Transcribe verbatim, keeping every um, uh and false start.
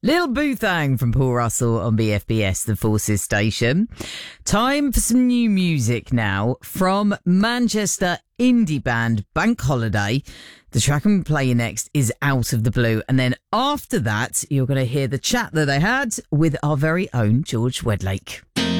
Little Boothang from Paul Russell on B F B S, the Forces station. Time for some new music now from Manchester indie band Bank Holiday. The track I'm playing next is Out of the Blue. And then after that, you're going to hear the chat that they had with our very own George Wedlake.